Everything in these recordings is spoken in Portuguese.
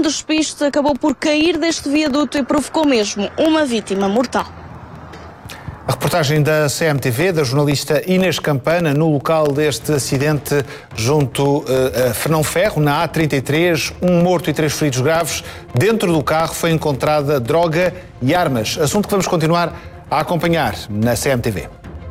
despiste acabou por cair deste viaduto e provocou mesmo uma vítima mortal. A reportagem da CMTV, da jornalista Inês Campana, no local deste acidente junto a Fernão Ferro, na A33, 1 morto e 3 feridos graves. Dentro do carro foi encontrada droga e armas. Assunto que vamos continuar a acompanhar na CMTV.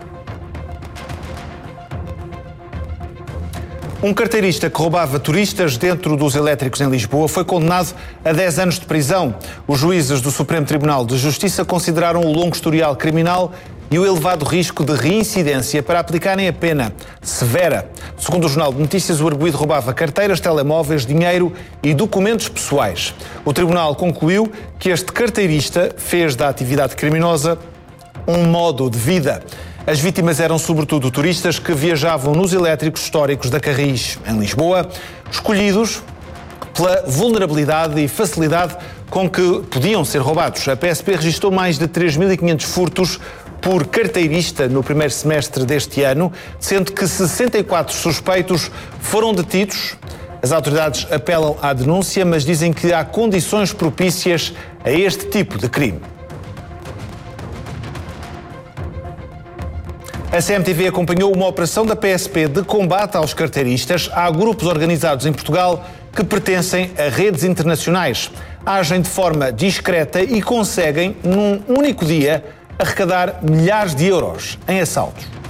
Um carteirista que roubava turistas dentro dos elétricos em Lisboa foi condenado a 10 anos de prisão. Os juízes do Supremo Tribunal de Justiça consideraram o longo historial criminal e o elevado risco de reincidência para aplicarem a pena severa. Segundo o Jornal de Notícias, o arguido roubava carteiras, telemóveis, dinheiro e documentos pessoais. O tribunal concluiu que este carteirista fez da atividade criminosa um modo de vida. As vítimas eram sobretudo turistas que viajavam nos elétricos históricos da Carris, em Lisboa, escolhidos pela vulnerabilidade e facilidade com que podiam ser roubados. A PSP registrou mais de 3.500 furtos por carteirista no primeiro semestre deste ano, sendo que 64 suspeitos foram detidos. As autoridades apelam à denúncia, mas dizem que há condições propícias a este tipo de crime. A CMTV acompanhou uma operação da PSP de combate aos carteiristas. Há grupos organizados em Portugal que pertencem a redes internacionais. Agem de forma discreta e conseguem, num único dia, arrecadar milhares de euros em assaltos.